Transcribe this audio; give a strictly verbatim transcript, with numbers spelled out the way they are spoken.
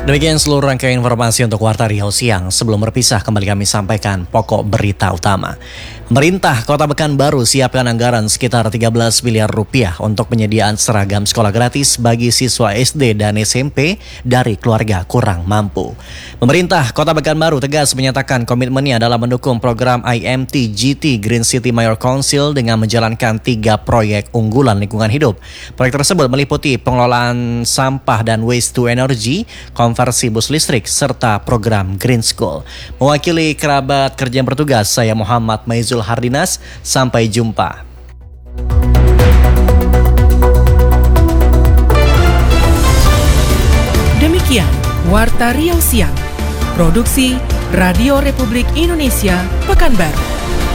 Demikian seluruh rangkaian informasi untuk Warta Riau Siang. Sebelum berpisah, kembali kami sampaikan pokok berita utama. Pemerintah Kota Pekanbaru siapkan anggaran sekitar tiga belas miliar rupiah untuk penyediaan seragam sekolah gratis bagi siswa S D dan S M P dari keluarga kurang mampu. Pemerintah Kota Pekanbaru tegas menyatakan komitmennya dalam mendukung program I M T G T Green City Mayor Council dengan menjalankan tiga proyek unggulan lingkungan hidup. Proyek tersebut meliputi pengelolaan sampah dan waste to energy, konversi bus listrik, serta program Green School. Mewakili kerabat kerja yang bertugas, saya Muhammad Maizul Hardinas. Sampai jumpa. Demikian Warta Riau Siang. Produksi Radio Republik Indonesia Pekanbaru.